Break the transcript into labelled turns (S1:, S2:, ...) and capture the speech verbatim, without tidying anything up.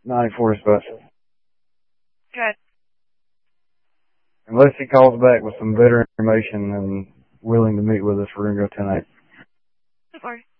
S1: ninety-four buses.
S2: Good.
S1: Unless he calls back with some better information and willing to meet with us, we're going to go ten eight.
S2: Of course.